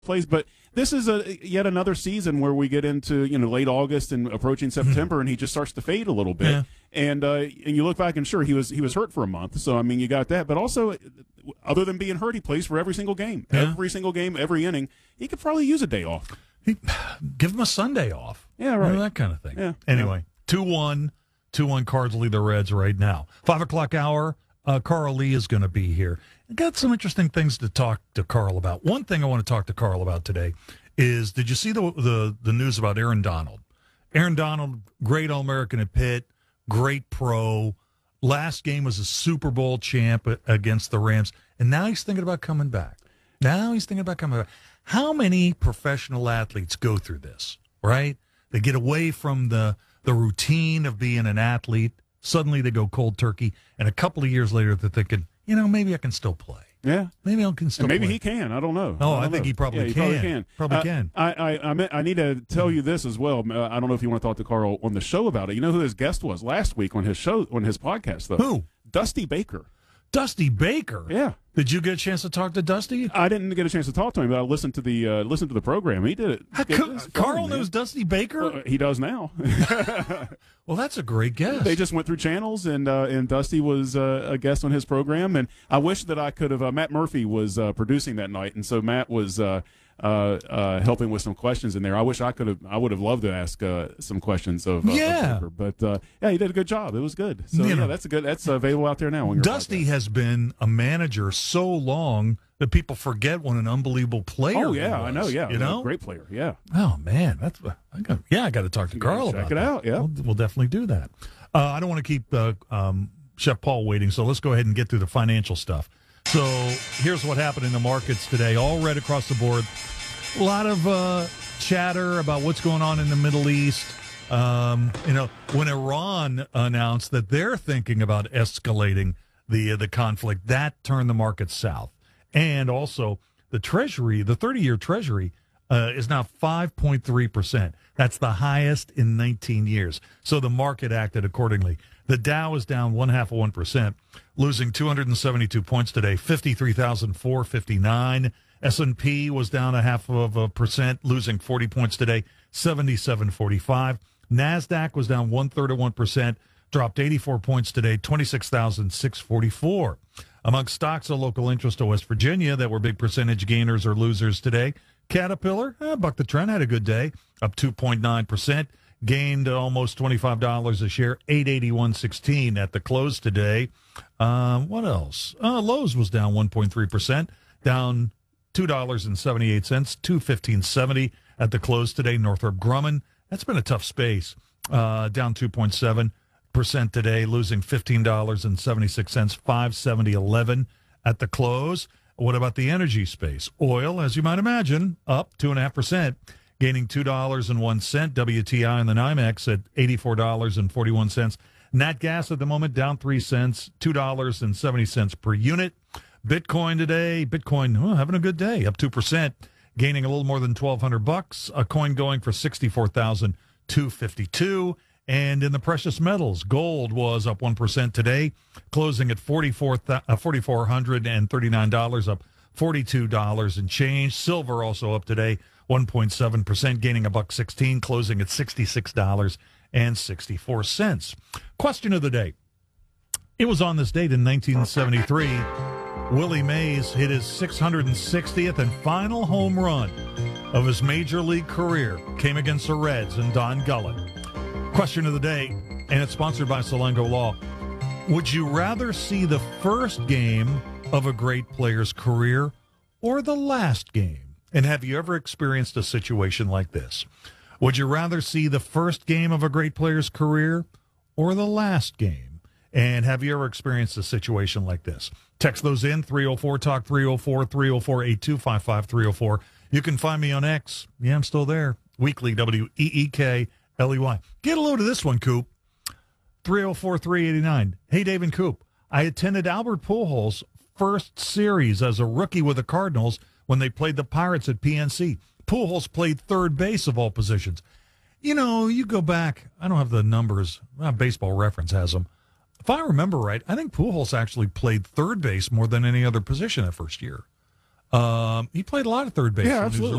plays, but this is yet another season where we get into late August and approaching September, and he just starts to fade a little bit. Yeah. And you look back and sure he was hurt for a month, so I mean you got that. But also, other than being hurt, he plays for every single game, every inning. He could probably use a day off. Give him a Sunday off. Yeah, right. That kind of thing. Yeah. Anyway, 2-1 Cards lead the Reds right now. 5 o'clock hour. Carl Lee is going to be here. I got some interesting things to talk to Carl about. One thing I want to talk to Carl about today is, did you see the news about Aaron Donald? Aaron Donald, great All-American at Pitt, great pro. Last game was a Super Bowl champ against the Rams, and now he's thinking about coming back. How many professional athletes go through this, right? They get away from the routine of being an athlete. Suddenly they go cold turkey, and a couple of years later they're thinking, maybe I can still play. Yeah, maybe I can still. Maybe play. He can. I don't know. Oh, I think he probably can. Probably can. I need to tell you this as well. I don't know if you want to talk to Carl on the show about it. You know who his guest was last week on his podcast, though? Who? Dusty Baker. Dusty Baker. Yeah. Did you get a chance to talk to Dusty? I didn't get a chance to talk to him, but I listened to the program. He did it. Carl knows Dusty Baker? He does now. Well, that's a great guess. They just went through channels, and Dusty was a guest on his program. And I wish that I could have. Matt Murphy was producing that night, and so Matt was helping with some questions in there. I wish I could have. I would have loved to ask some questions of Baker, but he did a good job. It was good. So that's available out there now. Dusty has been a manager so long that people forget what an unbelievable player. Oh yeah, he was, I know. Yeah, great player. Yeah. Oh man, I got to talk to Carl about that. Check it out. Yeah, we'll definitely do that. I don't want to keep Chef Paul waiting, so let's go ahead and get through the financial stuff. So here's what happened in the markets today. All red across the board. A lot of chatter about what's going on in the Middle East. When Iran announced that they're thinking about escalating the conflict, that turned the market south. And also, the Treasury, the 30-year Treasury, is now 5.3%. That's the highest in 19 years. So the market acted accordingly. The Dow is down 0.5%, losing 272 points today, 53,459. S&P was down 0.5%, losing 40 points today, 77.45. NASDAQ was down 1/3%, dropped 84 points today, 26,644. Among stocks of local interest to West Virginia that were big percentage gainers or losers today, Caterpillar, bucked the trend, had a good day, up 2.9%, gained almost $25 a share, $881.16 at the close today. What else? Lowe's was down 1.3%, down $2.78, $215.70 at the close today. Northrop Grumman, that's been a tough space, down 2.7% today, losing $15.76, $570.11 at the close. What about the energy space? Oil, as you might imagine, up 2.5%, gaining $2.01. WTI and the NYMEX at $84.41. Nat gas at the moment down 3 cents, $2.70 per unit. Bitcoin today, having a good day, up 2%, gaining a little more than $1,200. A coin going for $64,252. And in the precious metals, gold was up 1% today, closing at $4,439, up $42 and change. Silver also up today, 1.7%, gaining $1.16, closing at $66.64. Question of the day. It was on this date in 1973. Willie Mays hit his 660th and final home run of his major league career. Came against the Reds and Don Gullett. Question of the day, and it's sponsored by Salengo Law. Would you rather see the first game of a great player's career or the last game? And have you ever experienced a situation like this? Would you rather see the first game of a great player's career or the last game? And have you ever experienced a situation like this? Text those in, 304-TALK, 304-304-8255, 304. You can find me on X. Yeah, I'm still there. Weekly, WEEKLEY. Get a load of this one, Coop. 304-389. Hey, Dave and Coop. I attended Albert Pujols' first series as a rookie with the Cardinals when they played the Pirates at PNC. Pujols played third base of all positions. You know, you go back, I don't have the numbers. Baseball Reference has them. If I remember right, I think Pujols actually played third base more than any other position that first year. He played a lot of third base. Yeah, when he was absolutely.